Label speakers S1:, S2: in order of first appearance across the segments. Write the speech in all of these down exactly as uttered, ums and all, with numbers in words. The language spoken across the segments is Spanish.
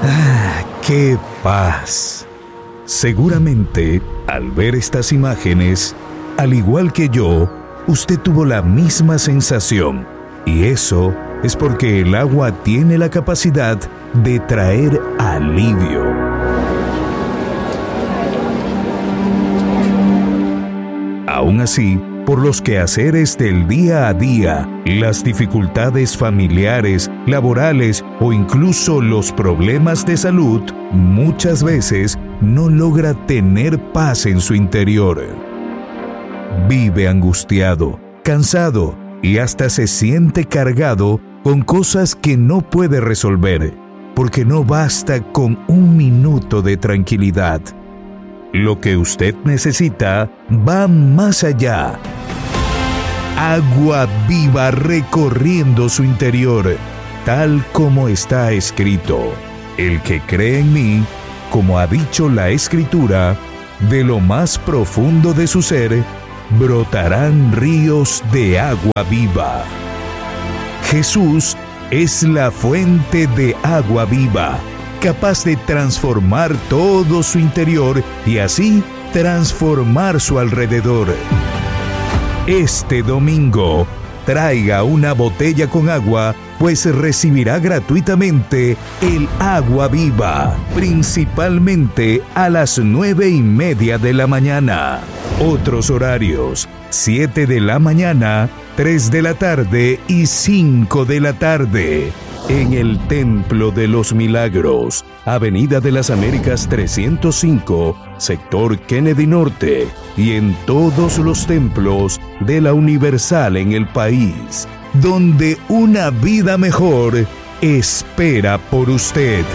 S1: ¡Ah, qué paz! Seguramente, al ver estas imágenes, al igual que yo, usted tuvo la misma sensación. Y eso es porque el agua tiene la capacidad de traer alivio. Aún así, por los quehaceres del día a día, las dificultades familiares, laborales o incluso los problemas de salud, muchas veces no logra tener paz en su interior. Vive angustiado, cansado y hasta se siente cargado con cosas que no puede resolver, porque no basta con un minuto de tranquilidad. Lo que usted necesita va más allá. Agua viva recorriendo su interior, tal como está escrito. El que cree en mí, como ha dicho la Escritura, de lo más profundo de su ser, brotarán ríos de agua viva. Jesús es la fuente de agua viva, capaz de transformar todo su interior y así transformar su alrededor. Este domingo, traiga una botella con agua, pues recibirá gratuitamente el agua viva, principalmente a las nueve y media de la mañana. Otros horarios: siete de la mañana, tres de la tarde y cinco de la tarde. En el Templo de los Milagros, Avenida de las Américas trescientos cinco, sector Kennedy Norte, y en todos los templos de la Universal en el país, donde una vida mejor espera por usted.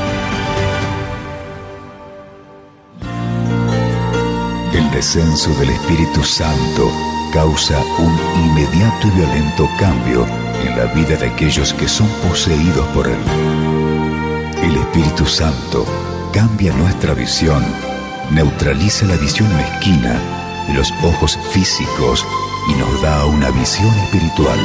S2: El descenso del Espíritu Santo causa un inmediato y violento cambio en la vida de aquellos que son poseídos por Él. El Espíritu Santo cambia nuestra visión, neutraliza la visión mezquina de los ojos físicos y nos da una visión espiritual.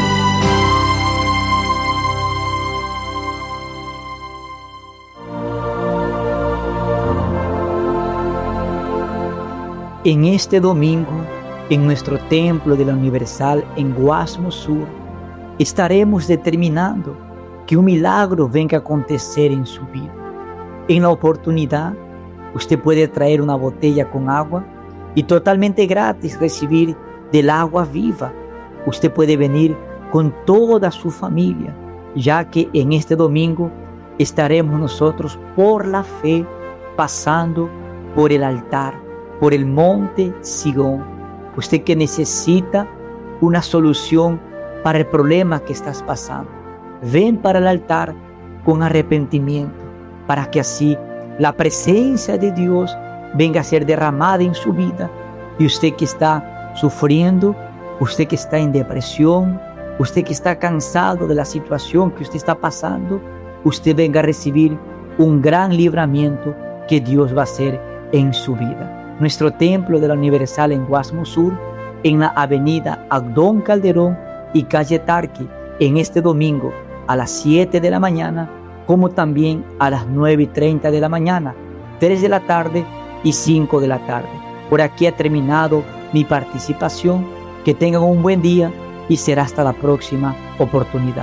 S3: En este domingo, en nuestro templo de la Universal en Guasmo Sur, estaremos determinando que un milagro venga a acontecer en su vida. En la oportunidad, usted puede traer una botella con agua y totalmente gratis recibir del agua viva. Usted puede venir con toda su familia, ya que en este domingo estaremos nosotros por la fe pasando por el altar, por el monte Sigón. Usted que necesita una solución para el problema que estás pasando, ven para el altar con arrepentimiento, para que así la presencia de Dios venga a ser derramada en su vida. Y usted que está sufriendo, usted que está en depresión, usted que está cansado de la situación que usted está pasando, usted venga a recibir un gran libramiento que Dios va a hacer en su vida. Nuestro templo de la Universal en Guasmo Sur, en la avenida Abdón Calderón y calle Tarqui, en este domingo a las siete de la mañana, como también a las nueve y treinta de la mañana, tres de la tarde y cinco de la tarde. Por aquí ha terminado mi participación. Que tengan un buen día y será hasta la próxima oportunidad.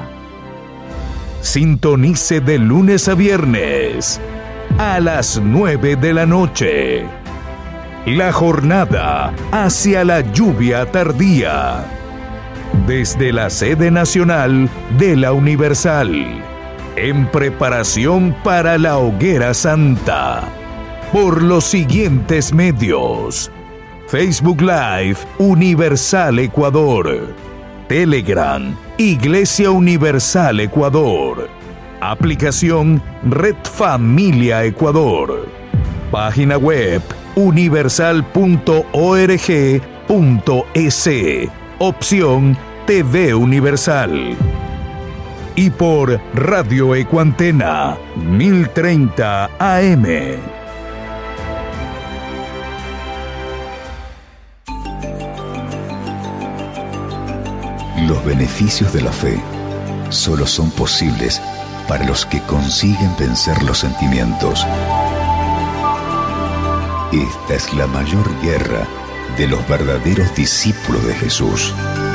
S1: Sintonice de lunes a viernes a las nueve de la noche. La jornada hacia la lluvia tardía. Desde la sede nacional de la Universal, en preparación para la hoguera santa, por los siguientes medios: Facebook Live Universal Ecuador, Telegram Iglesia Universal Ecuador, aplicación Red Familia Ecuador, página web universal punto org punto es, opción T V Universal. Y por Radio Ecuantena mil treinta A M.
S2: Los beneficios de la fe solo son posibles para los que consiguen vencer los sentimientos. Esta es la mayor guerra de los verdaderos discípulos de Jesús.